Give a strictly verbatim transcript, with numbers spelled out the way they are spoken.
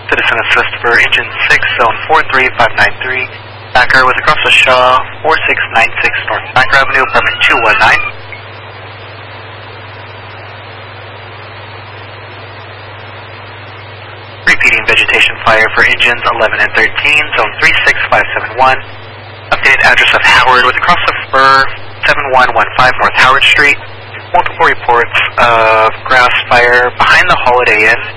Citizen assist for engine six, zone four three five nine three. Backer with across the Shaw, four six nine six North Backer Avenue, apartment two one nine. Repeating vegetation fire for engines eleven and thirteen, zone three six five seven one. Updated address of Howard with across the Spur, seven one one five North Howard Street. Multiple reports of grass fire behind the Holiday Inn